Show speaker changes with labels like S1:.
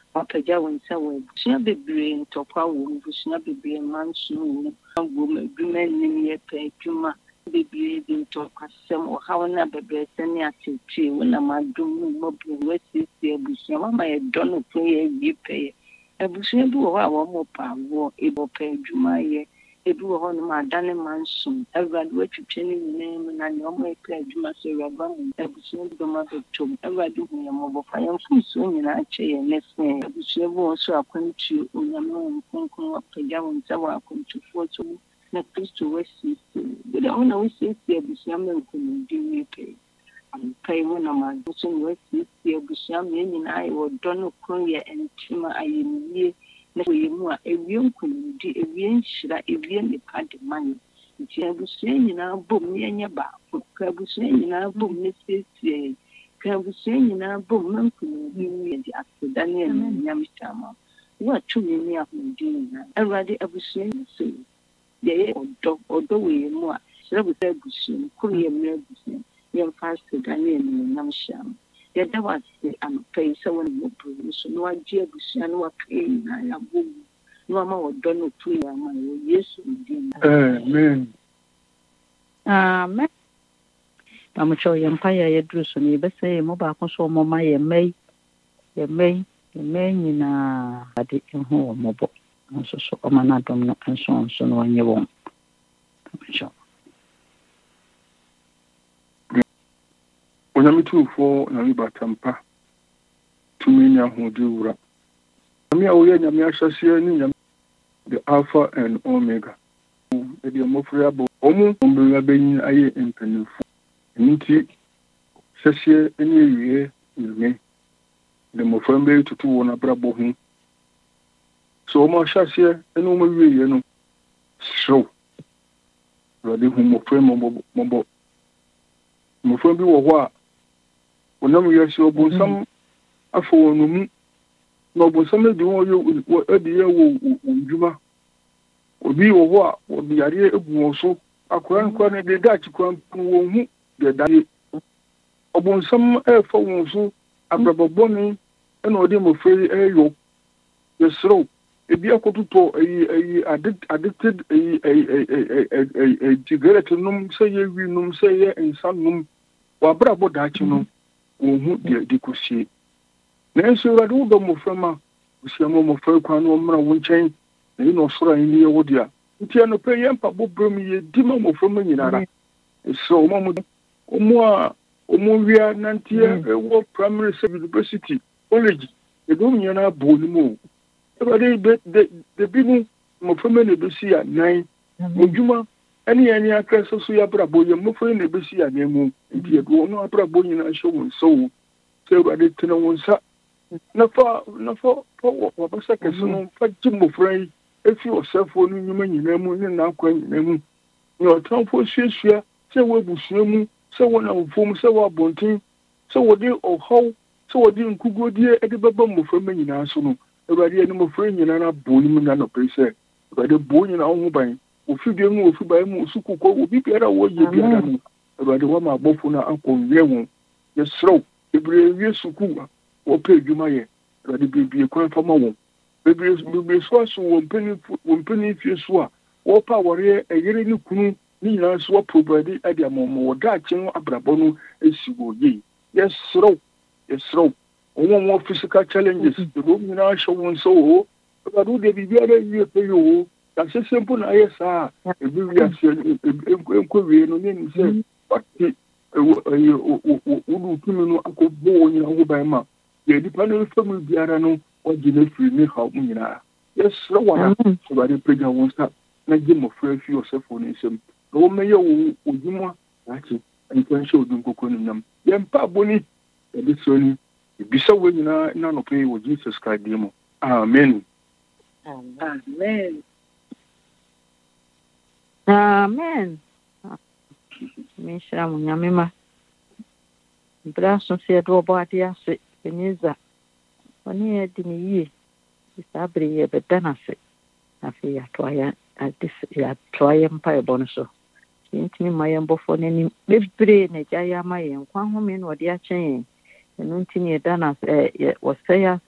S1: Wapaja wonsa wo busua bebree ntokwa wo busua bebree manso wo wo madwuma nim ye pa adwuma bebree bi ntokwa sem o hawo na bebree sene atete wo na madum mo bu wasisi busua mama ye dono ko ye bi pe busua bi wo ha wo mo pa wo ebo pa adwuma ye ebi wo ho no ma dane manso everybody watwetwe ni nim na ne o mo pa adwuma so raba mo busua bi ma betom everybody hu ye mo bo fa ye mfuso nyina ache ye nesin busua bi wo so akwantu onyame nkonkon wapaja wonsa wa akwantu fo so na Kristo wasisi bi da ona wasisi busua me nkondi wi pe ampai wo na ma so wasisi busua me nyina ayi wo dono kron ye entima ayemie na yemu a ewie nkondi ewie nhyira ewie nipa de man nti abusua nyina bom ne nya ba ka abusua nyina bom ne siesie ka abusua nyina bom na nkondi wi de akoda ne nyam chama wa tumi ne ahodi nyina awade abusua so ye odo we mu a sirabu sa abusua kuru ye mu abusua ye mfasto da ne nyam chama ya da wase ampai sa won mo produce no agye abusua no wakai na ya bom no ma odo no tu ya ma Yesu din
S2: amen
S3: amen pamocho ye mpaya ye druso ni bese mo ba ko so mo ma ye mei nyina ade ho mo bo nso so o ma na dom no nso no nye won pamocho
S2: onyame tufo na mi batampa tumi nya hodi wura nyame a woyɛ nyame ahyɛseɛ ne nyame the alpha and omega ɛde mmɔfra abo ɔmo mbɛnya bɛnyin ayɛ mpanimfo nti hyɛseɛ ne awie nyame de mmɔfra mbɛyɛ tutu wɔn abrabɔ ho so ɔmo ahyɛseɛ ne ɔmo awie no serew wɔde hu mmɔfra mmɔbɔ mmɔfra bi wɔ hɔ a onam yɛsi ɔbonsam afɔ wɔn mu na ɔbonsam adi wɔn adi yɛ wɔ ndwuma obi wɔ hɔ a wɔde yareɛ egu wɔn so akora nkora ne de daakye kora wɔn hu deɛ daeɛ ɔbonsam ɛɛfa wɔn so abrabɔbɔne ɛna ɔde mmɔfra yi ɛɛyɔ yɛserew ebi akɔtotɔ addicted cigarette nom sɛ yɛ wi nom sɛ yɛ nsa nom wabrabɔ daakye no wɔn hu deɛ de kɔsie nanso awurade wodɔ mmɔfra ma osia ma mmɔfra kwan no ɔmmra wo nkyɛn na yi na ɔsoro ayi ne yɛ wo dea nti anɔpɛ yɛ mpabɔ brɛ mu yɛdi ma mmɔfra ma nyinara ɛsɛ ɔmo a ɔmo wia nanteɛ ɛwɔ primary sɛ university college ɛdɔm nyinaa bɔ ne mu awurade de bi mu mmɔfra ma na ɛbɛsi anan odwuma ɛne yɛn ni akra so so yɛabrabɔ yɛ mmɔfra na ɛbɛsi anan mu nti yɛde wɔn abrabɔ nyinaa hyɛ wɔn nsa wo sɛ awurade tena wɔn nsa na fa wabasa kɛse no fa gye mmɔfra yi efi ɔsɛfoɔ no nnwuma nyinaa mu ne n'akwa nyinaa mu na ɔtamfoɔ suasua sɛ wɔabusua mu sɛ wɔnamfoɔ mu sɛ wɔabɔnten sɛ wɔde ɔhaw sɛ wɔde nkugodie de bɛba mmɔfra ma nyinaa so no awurade yɛ ne mmɔfra nyinaa no abɔ ne mu na nɔpɛ sɛ awurade bɔ nyinaa ho ban ofi bia mu ofi ban mu osukukɔ obi biara a wɔyɛ biara no awurade wama abɔfo no akɔ wie wɔn yɛserɛw bebree wie sukuu a wɔpɛ adwuma yɛ awurade bebree kwan fama wɔn bebree so aso wɔn mpanin fie so a wɔpɛ a wɔreyɛ ɛyere ne kunu ne nyinaa so wɔprovide de ama wɔn wɔ daakye no abrabɔ no asi wɔ yie yɛserɛw wɔn physical challenges wɔn nyinaa hyɛ wɔn nsa wɔ hɔ awurade wode biribiara wie pɛ yɛ wɔ asese mpo na ayɛ saa ebi wi ase nkɔ wie no ne sɛ wate wodu tumi no akɔbɔ wɔn nyinaa ho ban ma yɛ nipa no fam biara no wɔgye no afiri ne haw mu nyinaa yɛserɛ wɔn a awurade pagya wɔn nsa na gye mmɔfra fi ɔsɛfoɔ no nsam na wɔmmɛyɛ wɔ odwuma daakye nka nhyɛ odum kɔkɔ no nam yɛmpa abɔni yɛde sɛ ni ebisa wɔn nyinaa na anɔpɛ yi wɔ Jesus Christ din mu amen.
S3: Amen. Misha munyamima. Braso se do body ase eniza. Oni edini yi. Isabre ye bedana se. Afi ya toya adis ya toya mpa ebono Ntimi mayembo fo nani bebre na jaya mayen kwa home no de achen. Enu ntimi edana se wo se ya